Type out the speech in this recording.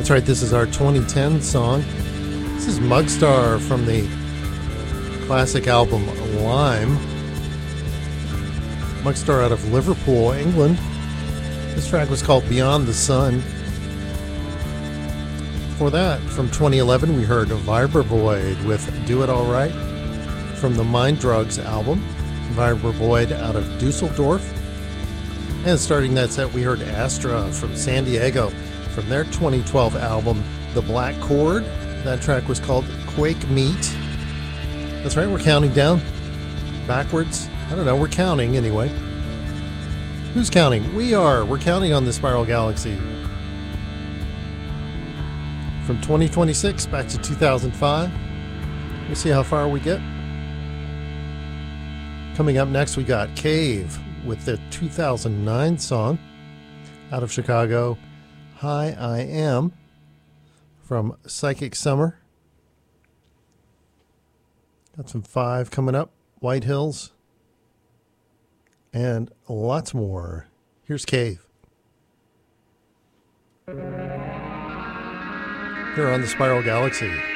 That's right, this is our 2010 song. This is Mugstar from the classic album Lime. Mugstar out of Liverpool, England. This track was called Beyond the Sun. Before that, from 2011, we heard Vibravoid with Do It All Right from the Mind Drugs album. Vibravoid out of Dusseldorf. And starting that set, we heard Astra from San Diego from their 2012 album, The Black Chord. That track was called Quake Meat. That's right, we're counting down backwards. I don't know, we're counting anyway. Who's counting? We are. We're counting on the Spiral Galaxy. From 2026 back to 2005. We'll see how far we get. Coming up next, we got Cave with the 2009 song out of Chicago, Hi I Am, from Psychic Summer. Got some Five coming up, White Hills, and lots more. Here's Cave. Here on the Spiral Galaxy.